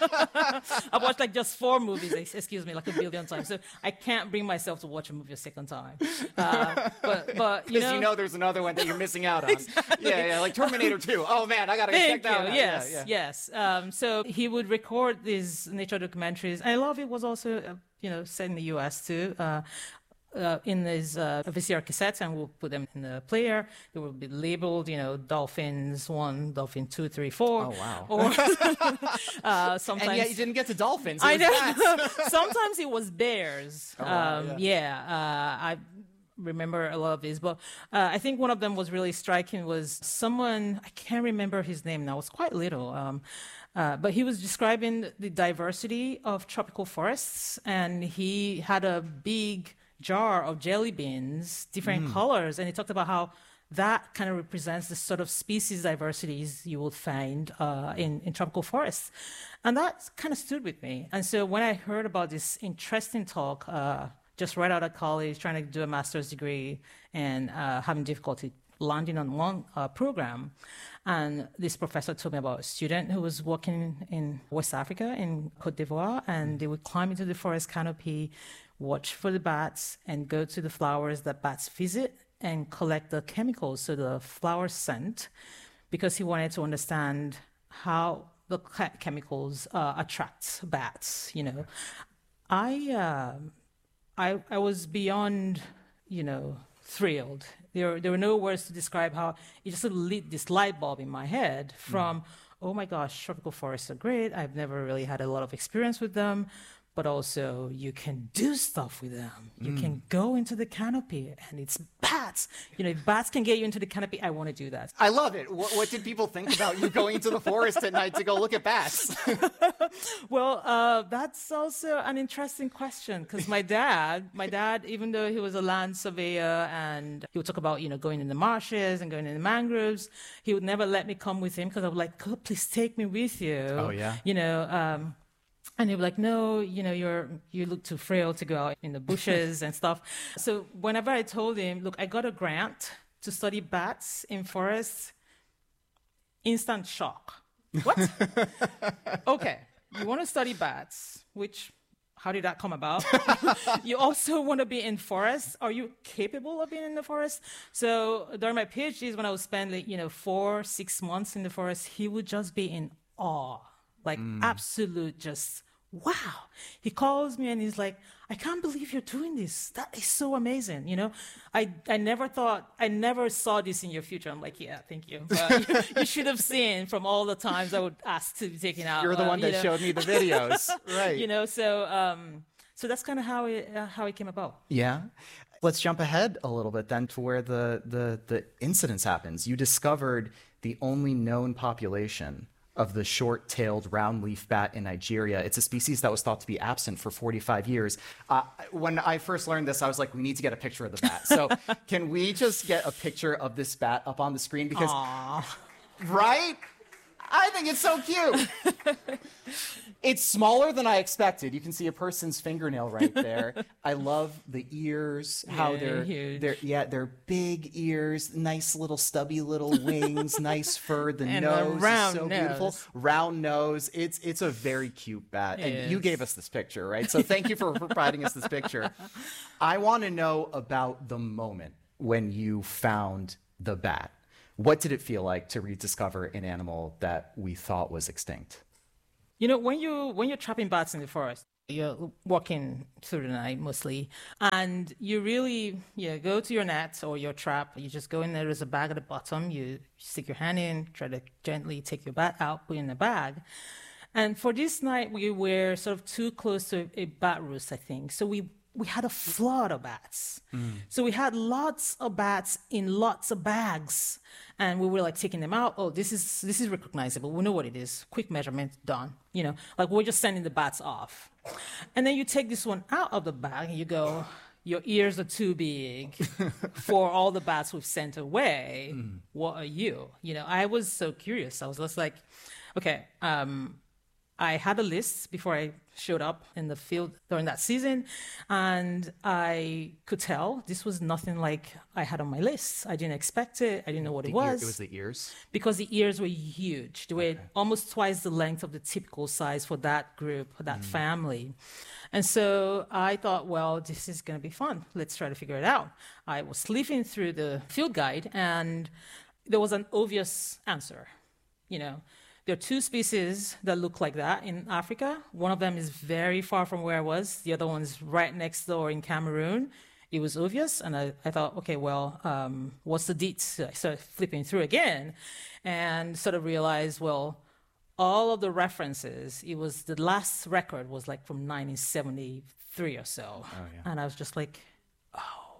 I've watched like just four movies, excuse me, like a billion times. So I can't bring myself to watch a movie a second time. Uh, but, but you know, you know there's another one that you're missing out on. Exactly. Yeah, yeah, like Terminator two. Oh man, I gotta check that out. Yes, yeah, yeah. yes. Um, so he would record these nature documentaries. I love it was also, uh, you know, set in the U S too. Uh, Uh, in these uh, V C R cassettes, and we'll put them in the player. They will be labeled, you know, dolphins one, dolphin two, three, four. Oh wow! Or, uh, sometimes, and yet you didn't get to dolphins. I know. Sometimes it was bears. Oh, um, wow, yeah. yeah uh, I remember a lot of these, but uh, I think one of them was really striking. Was someone, I can't remember his name now. I was quite little. Um, Uh, but he was describing the diversity of tropical forests, and he had a big jar of jelly beans, different mm. colors, and he talked about how that kind of represents the sort of species diversities you will find uh, in, in tropical forests. And that kind of stood with me. And so when I heard about this interesting talk, uh, just right out of college, trying to do a master's degree and uh, having difficulty landing on one uh, program, and this professor told me about a student who was working in West Africa, in Cote d'Ivoire, and they would climb into the forest canopy, watch for the bats, and go to the flowers that bats visit and collect the chemicals, so the flower scent, because he wanted to understand how the chemicals uh, attract bats. You know, I, uh, I, I was beyond, you know, thrilled. There, there were no words to describe how it just sort of lit this light bulb in my head from, mm. oh my gosh, tropical forests are great. I've never really had a lot of experience with them, but also you can do stuff with them. You mm. can go into the canopy and it's bats. You know, if bats can get you into the canopy, I want to do that. I love it. What, what did people think about you going into the forest at night to go look at bats? Well, uh, that's also an interesting question, because my dad, my dad, even though he was a land surveyor and he would talk about, you know, going in the marshes and going in the mangroves, he would never let me come with him because I was like, God, please take me with you. Oh, yeah. You know, um, and he'd be like, no, you know, you're, you look too frail to go out in the bushes and stuff. So whenever I told him, look, I got a grant to study bats in forests, instant shock. What? Okay, you want to study bats, which, how did that come about? You also want to be in forests. Are you capable of being in the forest? So during my PhDs, when I would spend, like, you know, four, six months in the forest, he would just be in awe. Like mm. absolute just, wow. He calls me and he's like, I can't believe you're doing this. That is so amazing. You know, I, I never thought, I never saw this in your future. I'm like, yeah, thank you. But you, you should have seen from all the times I would ask to be taken out. You're the uh, one that you know? showed me the videos. Right. You know, so, um, so that's kind of how it, uh, how it came about. Yeah. Let's jump ahead a little bit then to where the, the, the incidence happens. You discovered the only known population of the short-tailed round-leaf bat in Nigeria. It's a species that was thought to be absent for forty-five years. Uh, when I first learned this, I was like, we need to get a picture of the bat. So can we just get a picture of this bat up on the screen? Because, Aww. right? I think it's so cute. It's smaller than I expected. You can see a person's fingernail right there. I love the ears, how Yeah, they're huge. they're yeah, they're big ears, nice little stubby little wings, nice fur. The And a nose round is so nose. beautiful. Round nose. It's it's a very cute bat. It and you is. gave us this picture, right? So thank you for providing us this picture. I want to know about the moment when you found the bat. What did it feel like to rediscover an animal that we thought was extinct? You know, when you when you're trapping bats in the forest, you're walking through the night mostly, and you really yeah go to your net or your trap. You just go in there. There's a bag at the bottom. You stick your hand in, try to gently take your bat out, put it in the bag. And for this night, we were sort of too close to a bat roost, I think. So we we had a flood of bats. So we had lots of bats in lots of bags, and we were like taking them out. Oh, this is this is recognizable. We know what it is. Quick measurement done. You know, like we're just sending the bats off, and then you take this one out of the bag and you go, your ears are too big for all the bats we've sent away. What are you? You know, I was so curious. I was just like, okay. Um, I had a list before I showed up in the field during that season, and I could tell this was nothing like I had on my list. I didn't expect it. I didn't know what The it ear- was. it was the ears? Because the ears were huge. They were almost twice the length of the typical size for that group, for that family. And so I thought, well, this is going to be fun. Let's try to figure it out. I was leafing through the field guide, and there was an obvious answer. You know, there are two species that look like that in Africa. One of them is very far from where I was. The other one's right next door in Cameroon. It was obvious, and I, I thought, okay, well, um, what's the deets? So I started flipping through again and sort of realized, well, all of the references, it was the last record was like from nineteen seventy-three or so. Oh, yeah. And I was just like, oh,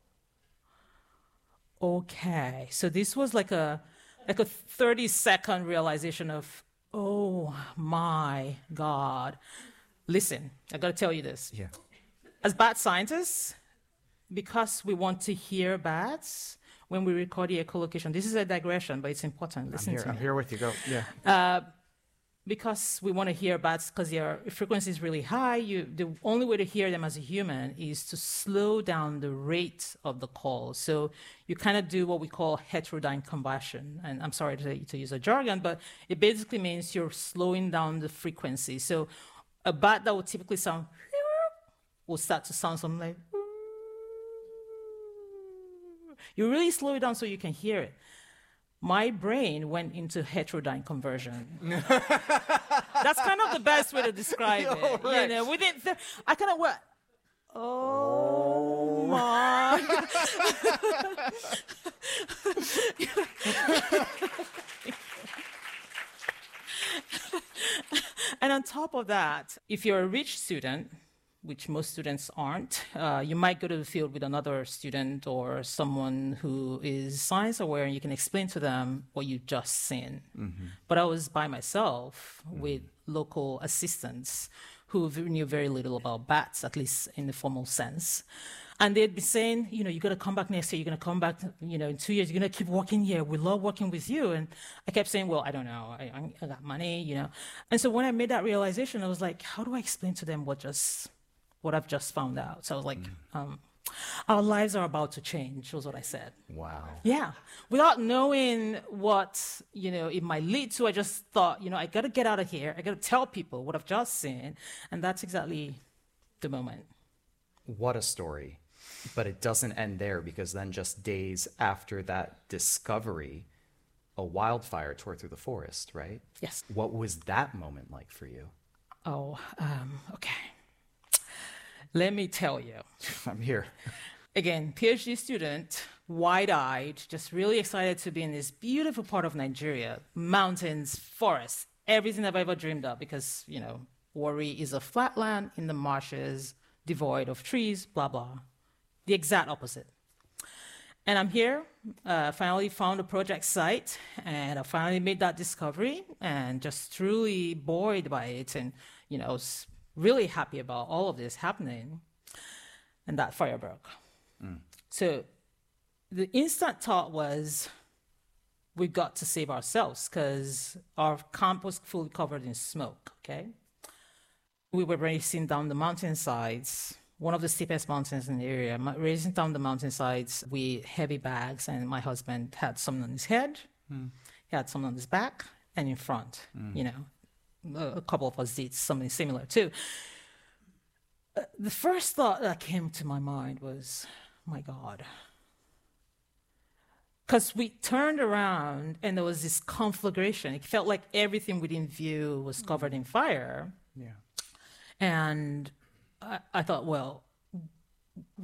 okay. So this was like a like a thirty second realization of, oh my God. Listen, I gotta tell you this. Yeah. As bat scientists, because we want to hear bats when we record the echolocation, this is a digression, but it's important. Listen I'm here, to I'm me. here with you. Go. Yeah. Uh, because we want to hear bats because their frequency is really high, you, the only way to hear them as a human is to slow down the rate of the call. So you kind of do what we call heterodyne combustion. And I'm sorry to, to use a jargon, but it basically means you're slowing down the frequency. So a bat that would typically sound will start to sound something like, you really slow it down so you can hear it. My brain went into heterodyne conversion. That's kind of the best way to describe Yo, it. right. You know, within th- I kind of went, oh my. And on top of that, if you're a rich student, which most students aren't, uh, you might go to the field with another student or someone who is science aware, and you can explain to them what you've just seen. Mm-hmm. But I was by myself with local assistants who knew very little about bats, at least in the formal sense. And they'd be saying, you know, you got to come back next year. You're going to come back, you know, in two years. You're going to keep working here. We love working with you. And I kept saying, well, I don't know. I, I got money, you know. And so when I made that realization, I was like, how do I explain to them what just what I've just found out? So I was like, um, our lives are about to change, was what I said. Wow. Yeah. Without knowing what, you know, it might lead to, I just thought, you know, I got to get out of here. I got to tell people what I've just seen. And that's exactly the moment. What a story. But it doesn't end there, because then just days after that discovery, a wildfire tore through the forest, right? Yes. What was that moment like for you? Oh, um, okay. Let me tell you. I'm here. Again, PhD student, wide-eyed, just really excited to be in this beautiful part of Nigeria. Mountains, forests, everything I've ever dreamed of, because, you know, Warri is a flat land in the marshes, devoid of trees, blah, blah. The exact opposite. And I'm here, uh, finally found a project site, and I finally made that discovery, and just truly buoyed by it, and, you know, was really happy about all of this happening. And that fire broke. Mm. So the instant thought was, we've got to save ourselves because our camp was fully covered in smoke, okay? We were racing down the mountainsides, one of the steepest mountains in the area, ma- racing down the mountainsides with heavy bags, and my husband had some on his head, Mm. he had some on his back, and in front, Mm. you know. A, a couple of us did something similar too. Uh, the first thought that came to my mind was, my God. Because we turned around and there was this conflagration. It felt like everything within view was covered in fire. Yeah. And I, I thought, well,